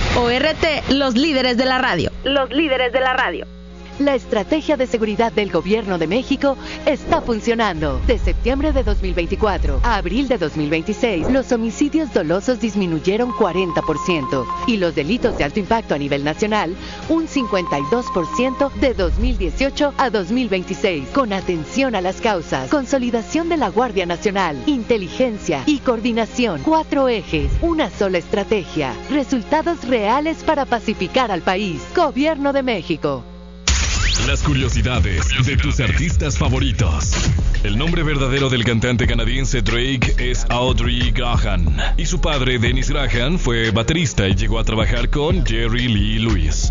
ORT, los líderes de la radio. Los líderes de la radio. La estrategia de seguridad del Gobierno de México está funcionando. De septiembre de 2024 a abril de 2026, los homicidios dolosos disminuyeron 40% y los delitos de alto impacto a nivel nacional un 52% de 2018 a 2026. Con atención a las causas, consolidación de la Guardia Nacional, inteligencia y coordinación. 4 ejes, una sola estrategia. Resultados reales para pacificar al país. Gobierno de México. Las curiosidades de tus artistas favoritos. El nombre verdadero del cantante canadiense Drake es Audrey Graham y su padre Dennis Graham fue baterista y llegó a trabajar con Jerry Lee Lewis.